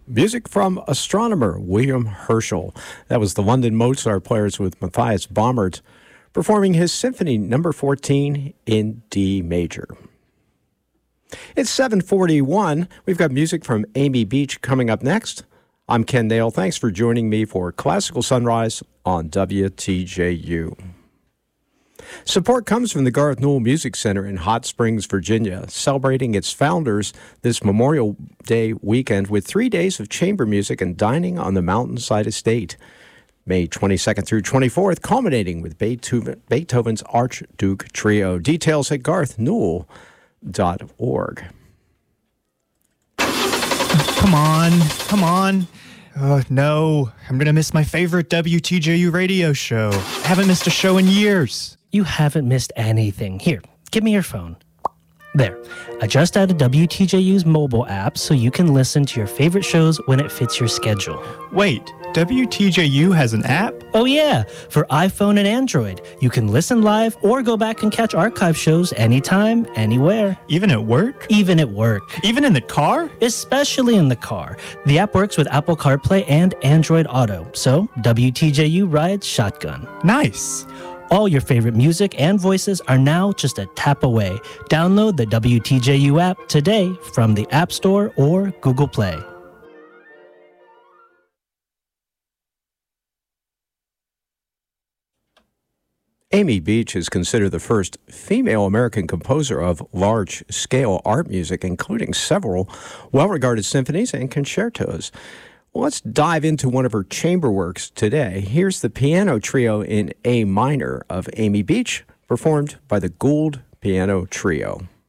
Music from astronomer William Herschel. That was the London Mozart Players with Matthias Baumert performing his Symphony No. 14 in D major. It's 7:41. We've got music from Amy Beach coming up next. I'm Ken Dale. Thanks for joining me for Classical Sunrise on WTJU. Support comes from the Garth Newell Music Center in Hot Springs, Virginia, celebrating its founders this Memorial Day weekend with 3 days of chamber music and dining on the Mountainside Estate. May 22nd through 24th, culminating with Beethoven's Archduke Trio. Details at garthnewell.org. Come on. Oh, no, I'm going to miss my favorite WTJU radio show. I haven't missed a show in years. You haven't missed anything. Here, give me your phone. There. I just added WTJU's mobile app so you can listen to your favorite shows when it fits your schedule. Wait, WTJU has an app? Oh yeah, for iPhone and Android. You can listen live or go back and catch archive shows anytime, anywhere. Even at work? Even at work. Even in the car? Especially in the car. The app works with Apple CarPlay and Android Auto, so WTJU rides shotgun. Nice. All your favorite music and voices are now just a tap away. Download the WTJU app today from the App Store or Google Play. Amy Beach is considered the first female American composer of large-scale art music, including several well-regarded symphonies and concertos. Well, let's dive into one of her chamber works today. Here's the piano trio in A minor of Amy Beach, performed by the Gould Piano Trio.